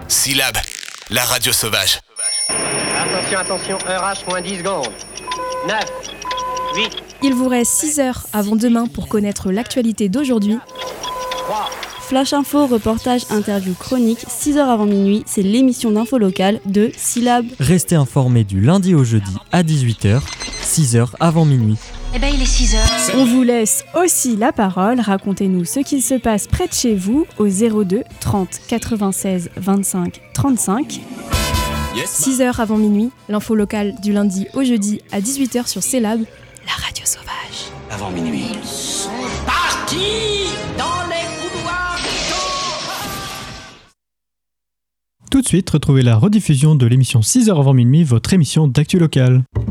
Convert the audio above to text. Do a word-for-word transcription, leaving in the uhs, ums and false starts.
Syllab, la radio sauvage. Attention, attention, heure H moins dix secondes. neuf, huit. Il vous reste six heures avant demain pour connaître l'actualité d'aujourd'hui. trois. Flash Info, reportage, interview, chronique, six heures avant minuit, c'est l'émission d'info locale de Syllab. Restez informés du lundi au jeudi à dix-huit heures, six heures avant minuit. Eh ben il est six heures. On vous laisse aussi la parole. Racontez-nous ce qu'il se passe près de chez vous au zéro deux trente quatre-vingt-seize vingt-cinq trente-cinq. six heures avant minuit, l'info locale du lundi au jeudi à dix-huit heures sur Syllab, la radio sauvage. Avant minuit. Ils sont partis dans les couloirs du temps. Tout de suite, retrouvez la rediffusion de l'émission six heures avant minuit, votre émission d'actu locale.